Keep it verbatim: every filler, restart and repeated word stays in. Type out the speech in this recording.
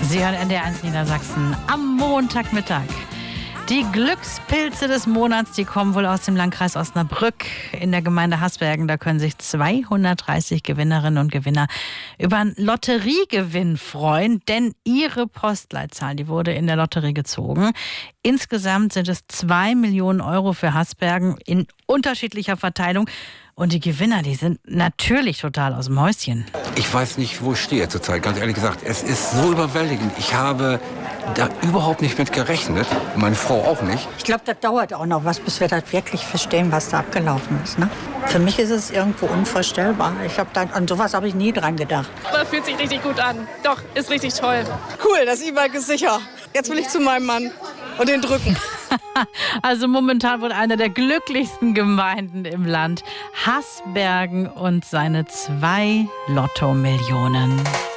Sie hören N D R eins Niedersachsen am Montagmittag. Die Glückspilze des Monats, die kommen wohl aus dem Landkreis Osnabrück. In der Gemeinde Hasbergen, da können sich zweihundertdreißig Gewinnerinnen und Gewinner über einen Lotteriegewinn freuen, denn ihre Postleitzahl, die wurde in der Lotterie gezogen. Insgesamt sind es zwei Millionen Euro für Hasbergen in unterschiedlicher Verteilung. Und die Gewinner, die sind natürlich total aus dem Häuschen. Ich weiß nicht, wo ich stehe zurzeit, ganz ehrlich gesagt. Es ist so überwältigend. Ich habe da überhaupt nicht mit gerechnet. Meine Frau auch nicht. Ich glaube, das dauert auch noch was, bis wir das wirklich verstehen, was da abgelaufen ist. Ne? Für mich ist es irgendwo unvorstellbar. Ich hab da, an sowas habe ich nie dran gedacht. Das fühlt sich richtig gut an. Doch, ist richtig toll. Cool, das E-Bike ist sicher. Jetzt will ich zu meinem Mann und den drücken. Also momentan wohl einer der glücklichsten Gemeinden im Land. Hasbergen und seine zwei Lotto-Millionen.